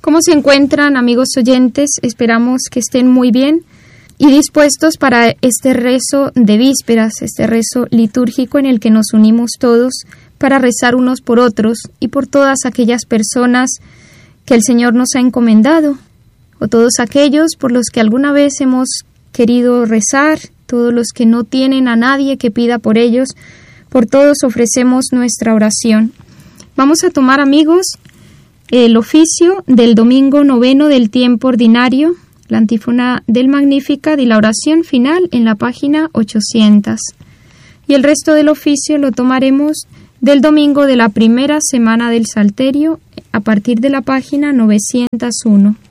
¿Cómo se encuentran, amigos oyentes? Esperamos que estén muy bien y dispuestos para este rezo de vísperas, este rezo litúrgico en el que nos unimos todos para rezar unos por otros y por todas aquellas personas que el Señor nos ha encomendado, o todos aquellos por los que alguna vez hemos querido rezar, todos los que no tienen a nadie que pida por ellos, por todos ofrecemos nuestra oración. Vamos a tomar, amigos, el oficio del domingo noveno del tiempo ordinario, la antífona del Magnificat y la oración final en la página 800. Y el resto del oficio lo tomaremos del domingo de la primera semana del Salterio a partir de la página 901.